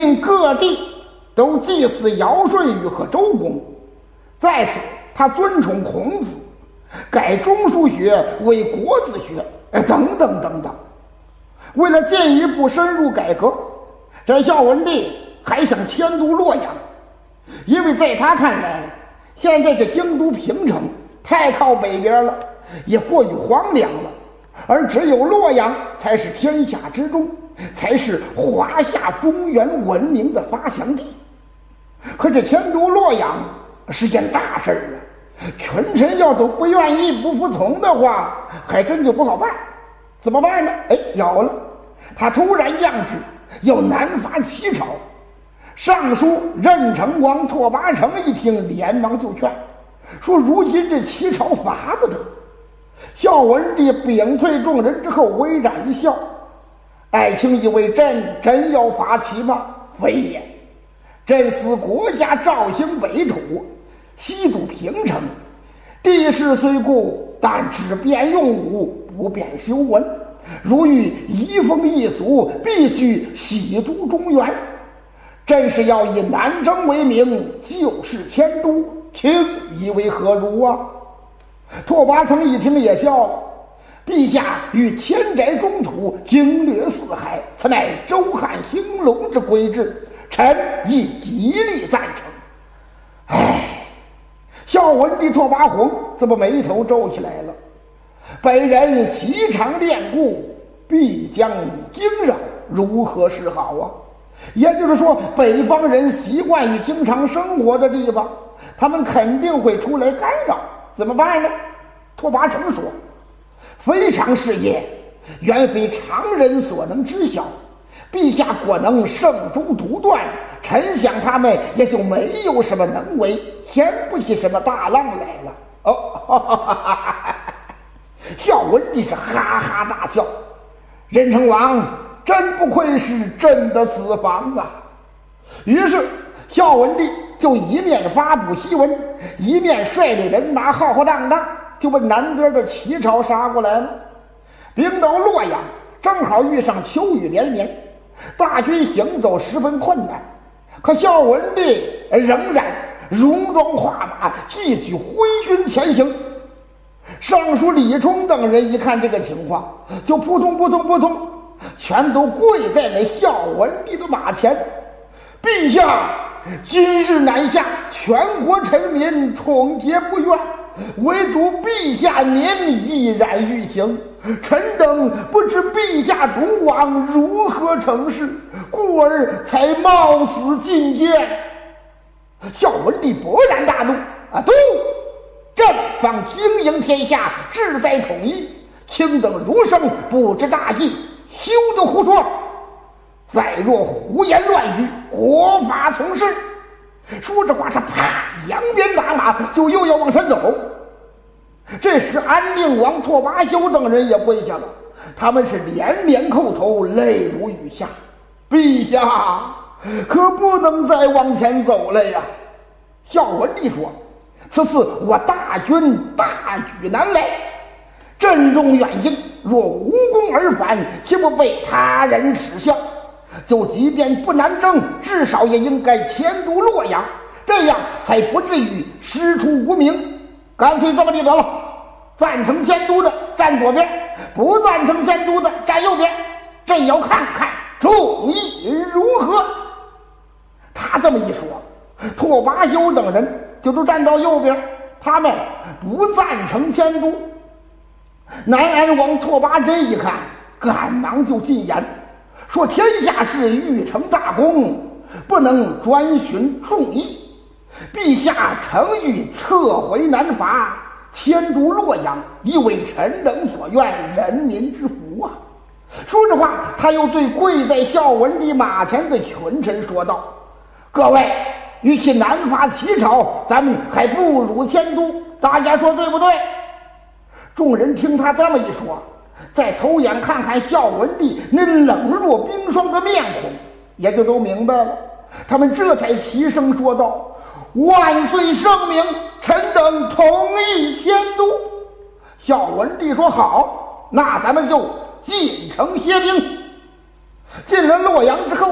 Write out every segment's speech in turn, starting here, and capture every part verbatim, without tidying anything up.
各地都祭祀尧舜禹和周公。在此，他尊崇孔子，改中书学为国子学，等等等等。为了进一步深入改革，这孝文帝还想迁都洛阳，因为在他看来，现在这京都平城太靠北边了，也过于荒凉了，而只有洛阳才是天下之中，才是华夏中原文明的发祥地。可这迁都洛阳是件大事啊，群臣要都不愿意不服从的话，还真就不好办。怎么办呢？哎，有了，他突然降旨要南伐齐朝。尚书任城王拓跋成一听，连忙就劝说：如今这齐朝伐不得。孝文帝屏退众人之后，微然一笑：爱卿以为朕真要伐齐吗？非也，朕思国家肇兴北土，西堵平城，地势虽固，但只便用武，不便修文。如欲移风易俗，必须西都中原。朕是要以南征为名，就事迁都，卿以为何如啊？拓跋成一听也笑了：陛下欲迁宅中土，经略四海，此乃周汉兴隆之规制，臣亦极力赞成。唉，孝文帝拓跋宏怎么眉头皱起来了？北人习常恋故，必将惊扰，如何是好啊？也就是说，北方人习惯于经常生活的地方，他们肯定会出来干扰，怎么办呢？拓跋成说：非常事业，远非常人所能知晓。陛下果能圣中独断，臣想他们也就没有什么能为，掀不起什么大浪来了。哦，哈哈哈哈，孝文帝是哈哈大笑：任城王真不愧是朕的子房啊！于是孝文帝就一面发布檄文，一面率领人马浩浩荡荡就奔南边的齐朝杀过来了。兵到洛阳，正好遇上秋雨连绵，大军行走十分困难。可孝文帝仍然戎装画马，继续挥军前行。尚书李冲等人一看这个情况，就扑通扑通扑通全都跪在了孝文帝的马前。陛下，今日南下，全国臣民统结不愿，唯独陛下您毅然欲行，臣等不知陛下独往如何成事，故而才冒死进谏。孝文帝勃然大怒啊！都朕方经营天下，志在统一，卿等儒生不知大义，休得胡说！再若胡言乱语，国法从事。说着话，他啪扬鞭打马，就又要往前走。这时安定王拓跋修等人也跪下了，他们是连连叩头，泪如雨下。陛下可不能再往前走了呀！孝文帝说：此次我大军大举南来，阵中远迎，若无功而返，岂不被他人耻笑？就即便不南征，至少也应该迁都洛阳，这样才不至于师出无名。干脆这么地得了，赞成迁都的站左边，不赞成迁都的站右边，朕要看看众议如何。他这么一说，拓跋修等人就都站到右边，他们不赞成迁都。南安王拓跋真一看，赶忙就进言说：天下事欲成大功，不能专循众议。陛下诚欲撤回南伐，迁都洛阳，亦为臣等所愿，人民之福啊！说着话，他又对跪在孝文帝马前的群臣说道：各位，与其南伐齐朝，咱们还不如迁都，大家说对不对？众人听他这么一说，再偷眼看看孝文帝那冷若冰霜的面孔，也就都明白了。他们这才齐声说道：万岁圣明，臣等同意迁都。孝文帝说：好，那咱们就进城歇兵。进了洛阳之后，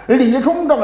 李冲等